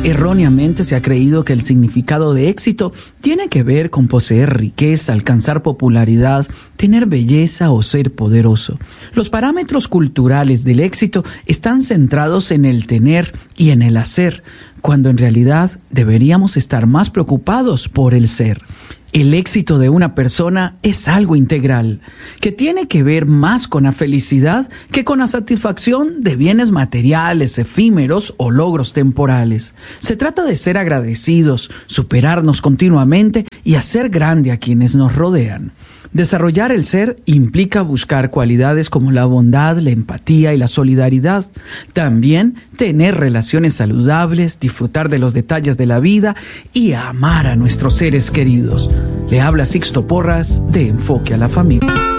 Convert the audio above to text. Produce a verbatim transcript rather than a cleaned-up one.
Erróneamente se ha creído que el significado de éxito tiene que ver con poseer riqueza, alcanzar popularidad, tener belleza o ser poderoso. Los parámetros culturales del éxito están centrados en el tener y en el hacer, cuando en realidad deberíamos estar más preocupados por el ser. El éxito de una persona es algo integral, que tiene que ver más con la felicidad que con la satisfacción de bienes materiales, efímeros o logros temporales. Se trata de ser agradecidos, superarnos continuamente y hacer grande a quienes nos rodean. Desarrollar el ser implica buscar cualidades como la bondad, la empatía y la solidaridad. También tener relaciones saludables, disfrutar de los detalles de la vida y amar a nuestros seres queridos. Le habla Sixto Porras de Enfoque a la Familia.